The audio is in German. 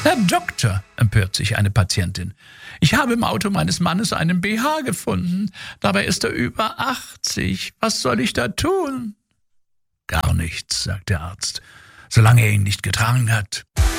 Herr Doktor, empört sich eine Patientin, ich habe im Auto meines Mannes einen BH gefunden. Dabei ist er über 80. Was soll ich da tun? Gar nichts, sagt der Arzt, solange er ihn nicht getragen hat.